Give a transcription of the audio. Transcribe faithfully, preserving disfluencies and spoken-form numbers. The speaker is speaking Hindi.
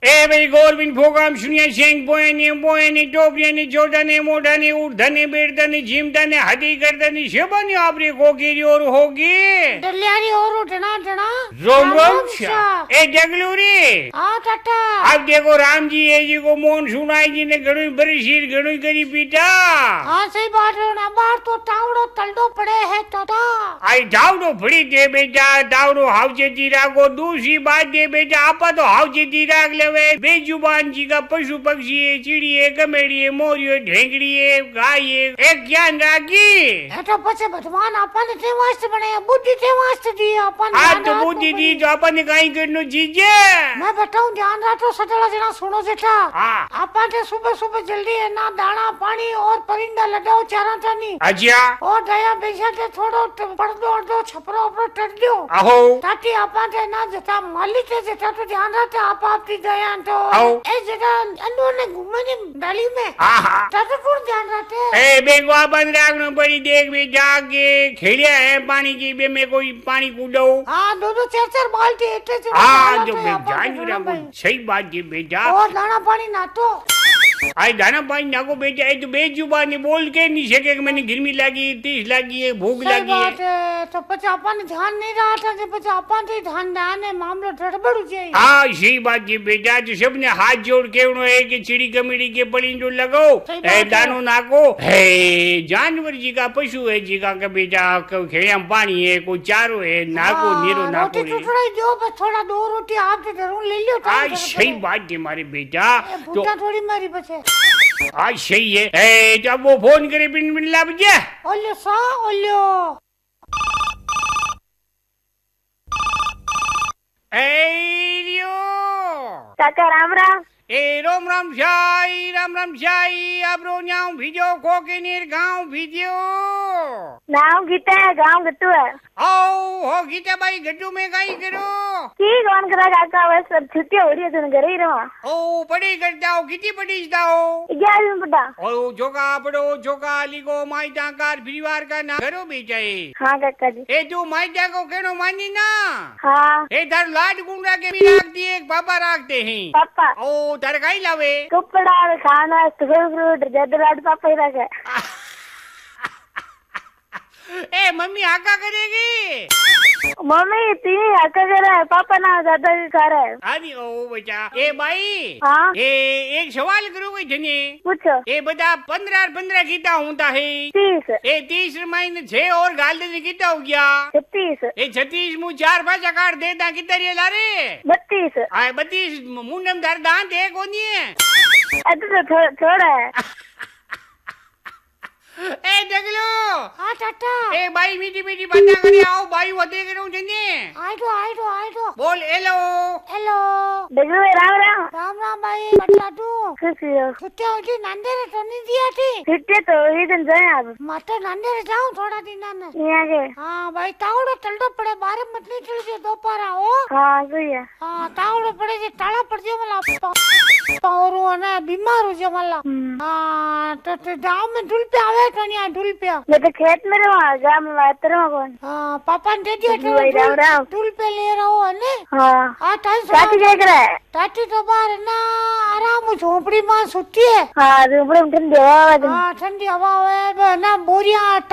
ए भाई गौरविंद प्रोग्राम सुनिए सिंह बोयने बोयने टोपने जोड़ने मोड़ने उड़ने बैठने झिमने हदी करने शिवनी आपरे कोकेरी और होगी डलियारी और उठना उठना रोम रोम शाह ए जगलूरी हाँ टाटा। अब देखो राम जी ये जी को मोहन सुनाई जी ने घणु बड़ी शीर घणु करी पीटा। हाँ सही बात है ना बाहर तो टावड़ो तलडो पड़े है टाटा। आई टावड़ो फड़ी दे बेटा टावड़ो हाउचे तीरा को दूसरी बात दे बेटा आपा तो हाउचे तीरा लेवे बेजुबान जी का पशु पक्षी है चिड़ी है कमेड़ी है मोरी है ढेंगड़ी है गाय है एक ज्ञान राखी तो पछे भगवान अपन ते वास्ते बने बुद्धि ते वास्ते दी अपन आज तो बुद्धि दी तो अपन कहीं करनो चीजे मैं बताऊं ध्यान रखो सटला जना सुनो जेठा। हाँ अपन ते सुबह सुबह जल्दी है ना दाना पानी और परिंदा लगाओ चारा टानी अच्छा और दया बेचा ते थोड़ो पर्दो अर्दो छपरो अपरो टट दो आहो ताकि अपन ते ना जेठा मालिक ते जेठा तो ध्यान रखे आप आपकी दया तो आओ ए जेठा अंदर ने घूमने डाली में आहा तातो पूर्ण ध्यान रखे ए बेगवा बंद रखनो पड़ी देख भी जाके खेलिया है पानी की बे में कोई पानी कूदो। हाँ दो दो चार चार बाल्टी इतने जो हाँ जो जान को सही बात जी बेटा और दाना पानी ना तो आई दाना पानी नाको बेटा तो बेजुबानी बोल के नहीं सके कि मैंने गर्मी लगी तीस लगी है भूख लगी है तो पचा अपन ध्यान नहीं रहा था जो पचा अपन से ध्यान दाने मामलो गड़बड़ जाए। हाँ सही बात जी बेटा तो सबने हाथ जोड़ के उन्होंने कि चिड़ी कमेड़ी के परिंदो लगाओ दानो नाको है जानवर जी का पशु है जी का बेटा खेड़ा पानी है कोई चारो है नाको नीरो नाको दो थोड़ा दो रोटी आप जरूर ले लो। आज सही बात है हमारे बेटा तो थोड़ी मारी बचे आज सही है ए जब वो फोन करे पिन पिन ला बजे ओलो सा ओलो एरियो काका राम राम ए रोम राम शाही राम राम शाही अब रो न्याऊ भिजो खोके नीर गाँव भिजो नाम गीता है गाँव गट्टू है आओ हो गीता भाई गट्टू में कहीं करो की कौन करा काका बस अब छुट्टी हो रही है तो घर ही रहो। ओ पढ़ी करता हो कितनी पढ़ी जाओ ग्यारहवीं में पढ़ा। ओ जोका पढ़ो जोका लिखो माइटा कार परिवार का ना करो बेटा हाँ काका जी ए तू माइटा को कहनो मानी ना हाँ ए धर लाड गुंडा के भी रख दिए एक पापा रखते हैं पापा ओ धर खाई लावे कपड़ा खाना फ्रूट ज्यादा लाड पापा ही रखे ए मम्मी आका करेगी मम्मी तीन हका कर रहा है पापा ना ज्यादा खा रहा है। अरे ओ बेटा ए भाई हाँ ए एक सवाल करूँगी धनी पूछो ए बता पंद्रह पंद्रह कितना होता है तीस ए तीस महीने छह और गाल दे कितना हो गया छत्तीस ए छत्तीस मुँह चार पाँच आकार देता कितना ये ला रे बत्तीस आए बत्तीस मुंडम दर दांत है कौन है अरे तो थोड़ा है ए जगलो हाँ टाटा ए भाई मीठी मीठी बातें करे आओ भाई वो देख रहा हूँ जने आई दो आई दो आई दो बोल हेलो हेलो देखो राम राम राम राम भाई बटला तू खुशी हो छुट्टी होती नंदे रे तो नहीं दिया थी छुट्टी तो ये दिन जाए आप मत नंदे रे जाऊं थोड़ा दिन ना यहाँ के हाँ भाई तावड़ो तलडो पड़े बारे मत नहीं चल जे दोपहर आओ हाँ सही है हाँ तावड़ो पड़े जे ताला पड़ जे मला पावरो ना बीमार हो जे मला हाँ तो गाँव में ढुल पे आवे तो नहीं ढुल पे मैं तो खेत में रहा गाँव में बात रहा कौन हाँ पापा ने दे दिया तो राम राम ढुल पे ले रहा हो ने हाँ हाँ टाइम चाची क्या कर रहा है टाटी तो बाहर ना आराम झोपड़ी में सुती है हाँ झोपड़ी में ठंडी हवा हाँ ठंडी हवा है ना बोरियां